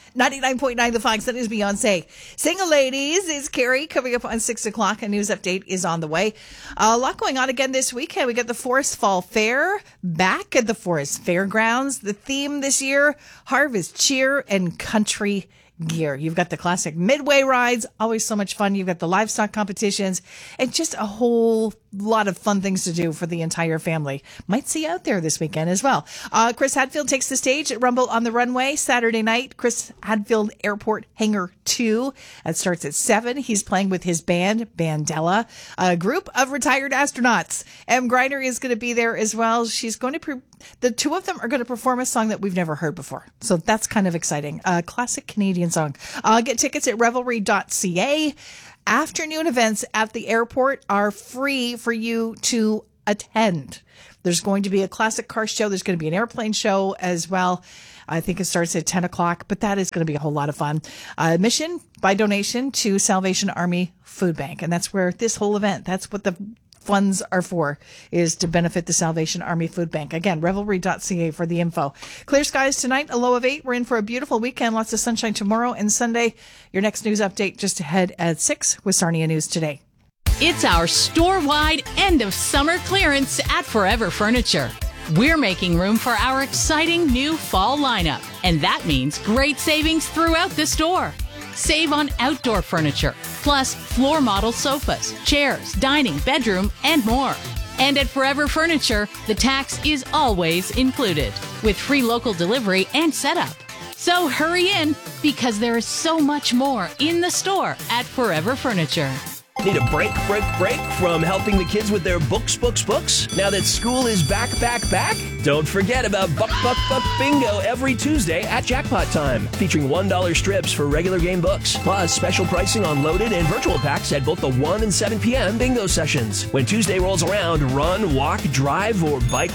99.9 The Fox. That is Beyonce. Single Ladies is Carrie coming up on 6 o'clock. A news update is on the way. A lot going on again this weekend. We got the Forest Fall Fair back at the Forest Fairgrounds. The theme this year, Harvest Cheer and Country Gear. You've got the classic midway rides, always so much fun. You've got the livestock competitions and just a whole lot of fun things to do for the entire family. Might see you out there this weekend as well. Chris Hadfield takes the stage at Rumble on the Runway Saturday night. Chris Hadfield Airport Hangar 2. That starts at 7. He's playing with his band, Bandella, a group of retired astronauts. Em Griner is going to be there as well. She's going to the two of them are going to perform a song that we've never heard before. So that's kind of exciting. A classic Canadian song. Get tickets at revelry.ca. Afternoon events at the airport are free for you to attend. There's going to be a classic car show. There's going to be an airplane show as well. I think it starts at 10 o'clock, but that is going to be a whole lot of fun. Admission by donation to Salvation Army Food Bank. And that's where this whole event, that's what the funds are for, is to benefit the Salvation Army Food Bank. Again, revelry.ca for the info. Clear skies tonight, a low of 8. We're in for a beautiful weekend. Lots of sunshine tomorrow and Sunday. Your next news update just ahead at 6 with Sarnia News Today. It's our store-wide end of summer clearance at Forever Furniture. We're making room for our exciting new fall lineup, and that means great savings throughout the store. Save on outdoor furniture, plus floor model sofas, chairs, dining, bedroom, and more. And at Forever Furniture, the tax is always included, with free local delivery and setup. So hurry in, because there is so much more in the store at Forever Furniture. Need a break from helping the kids with their books? Now that school is back? Don't forget about Buck Bingo every Tuesday at Jackpot Time, featuring $1 strips for regular game books, plus special pricing on loaded and virtual packs at both the 1 and 7 p.m. bingo sessions. When Tuesday rolls around, run, walk, drive, or bike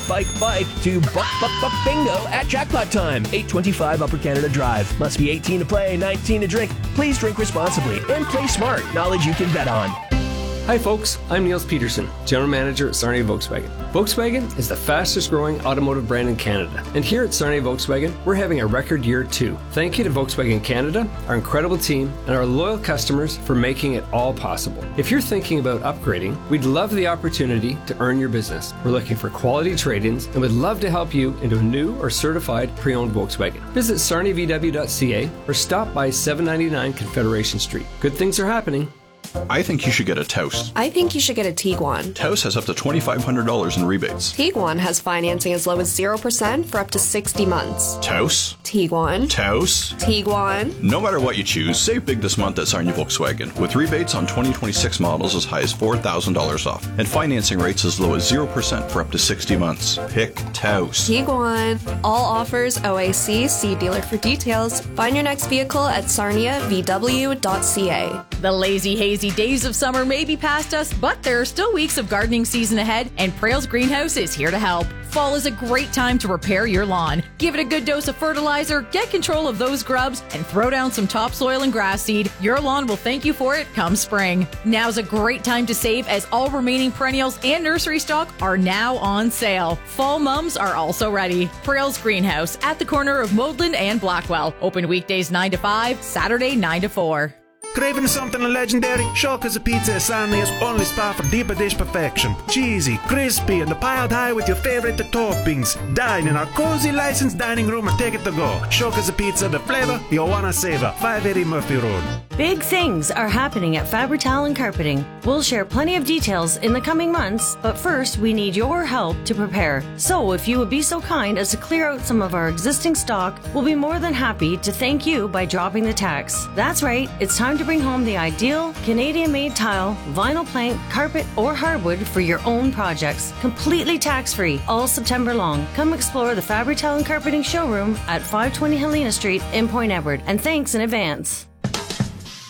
to Buck Bingo at Jackpot Time, 825 Upper Canada Drive. Must be 18 to play, 19 to drink. Please drink responsibly and play smart. Knowledge you can bet on. Hi folks, I'm Niels Peterson, General Manager at Sarnia Volkswagen. Volkswagen is the fastest growing automotive brand in Canada. And here at Sarnia Volkswagen, we're having a record year too. Thank you to Volkswagen Canada, our incredible team, and our loyal customers for making it all possible. If you're thinking about upgrading, we'd love the opportunity to earn your business. We're looking for quality trade-ins and would love to help you into a new or certified pre-owned Volkswagen. Visit sarniavw.ca or stop by 799 Confederation Street. Good things are happening. I think you should get a Taos. I think you should get a Tiguan. Taos has up to $2,500 in rebates. Tiguan has financing as low as 0% for up to 60 months. Taos? Tiguan. Taos? Tiguan. No matter what you choose, save big this month at Sarnia Volkswagen, with rebates on 2026 models as high as $4,000 off, and financing rates as low as 0% for up to 60 months. Pick Taos. Tiguan. All offers OAC. See dealer for details. Find your next vehicle at sarniavw.ca. The lazy, hazy days of summer may be past us, but there are still weeks of gardening season ahead, and Prale's Greenhouse is here to help. Fall is a great time to repair your lawn. Give it a good dose of fertilizer, get control of those grubs, and throw down some topsoil and grass seed. Your lawn will thank you for it come spring. Now's a great time to save, as all remaining perennials and nursery stock are now on sale. Fall mums are also ready. Prale's Greenhouse at the corner of Moldland and Blackwell. Open weekdays 9 to 5, Saturday 9 to 4. Craving something legendary? Shawka's Pizza is Sarnia's only spot for deeper dish perfection. Cheesy, crispy, and piled high with your favorite toppings. Dine in our cozy licensed dining room or take it to go. Shawka's Pizza, the flavor you'll wanna savor. 580 Murphy Road. Big things are happening at Fabri-Tal and Carpeting. We'll share plenty of details in the coming months, but first we need your help to prepare. So if you would be so kind as to clear out some of our existing stock, we'll be more than happy to thank you by dropping the tax. That's right, it's time to bring home the ideal Canadian-made tile, vinyl plank, carpet, or hardwood for your own projects. Completely tax-free all September long. Come explore the Fabri-Tal and Carpeting showroom at 520 Helena Street in Point Edward. And thanks in advance.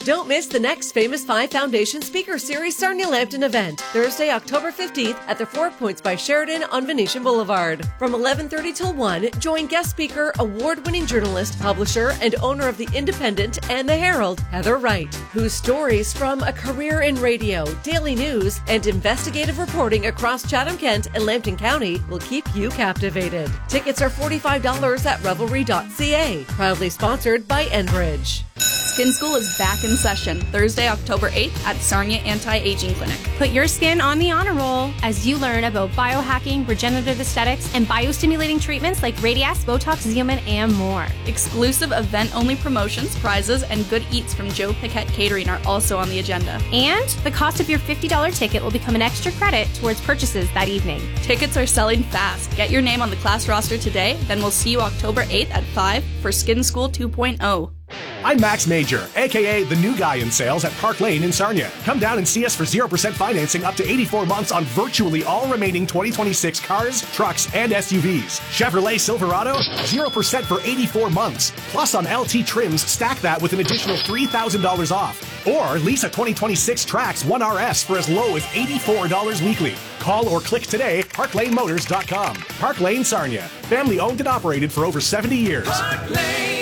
Don't miss the next Famous 5 Foundation Speaker Series Sarnia Lambton event, Thursday, October 15th at the 4 Points by Sheridan on Venetian Boulevard. From 11:30 till 1, join guest speaker, award-winning journalist, publisher, and owner of The Independent and The Herald, Heather Wright, whose stories from a career in radio, daily news, and investigative reporting across Chatham-Kent and Lambton County will keep you captivated. Tickets are $45 at Revelry.ca. Proudly sponsored by Enbridge. Skin School is back in session Thursday, October 8th at Sarnia Anti-Aging Clinic. Put your skin on the honor roll as you learn about biohacking, regenerative aesthetics, and biostimulating treatments like Radias, Botox, Xeomin, and more. Exclusive event-only promotions, prizes, and good eats from Joe Piquette Catering are also on the agenda. And the cost of your $50 ticket will become an extra credit towards purchases that evening. Tickets are selling fast. Get your name on the class roster today, then we'll see you October 8th at 5 for Skin School 2.0. I'm Max Major, a.k.a. the new guy in sales at Park Lane in Sarnia. Come down and see us for 0% financing up to 84 months on virtually all remaining 2026 cars, trucks, and SUVs. Chevrolet Silverado, 0% for 84 months. Plus on LT trims, stack that with an additional $3,000 off. Or lease a 2026 Trax 1RS for as low as $84 weekly. Call or click today, parklanemotors.com. Park Lane, Sarnia. Family owned and operated for over 70 years. Park Lane.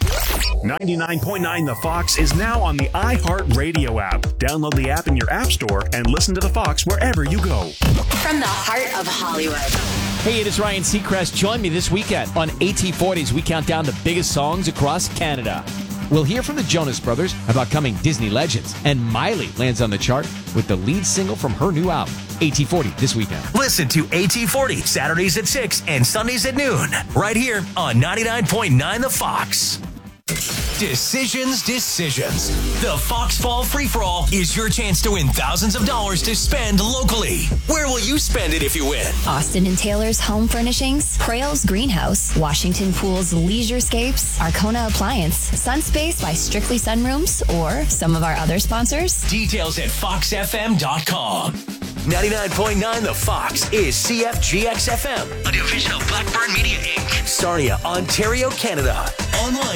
99.9 The Fox is now on the iHeartRadio app. Download the app in your app store and listen to The Fox wherever you go. From the heart of Hollywood. Hey, it is Ryan Seacrest. Join me this weekend on AT40 as we count down the biggest songs across Canada. We'll hear from the Jonas Brothers about coming Disney legends, and Miley lands on the chart with the lead single from her new album, AT40, this weekend. Listen to AT40 Saturdays at 6 and Sundays at noon, right here on 99.9 The Fox. Decisions. The Fox Fall Free-For-All is your chance to win thousands of dollars to spend locally. Where will you spend it if you win? Austin and Taylor's Home Furnishings, Prale's Greenhouse, Washington Pool's Leisurescapes, Arcona Appliance, Sunspace by Strictly Sunrooms, or some of our other sponsors. Details at foxfm.com. 99.9 The Fox is CFGX FM, a division of Blackburn Media Inc. Sarnia, Ontario, Canada. Online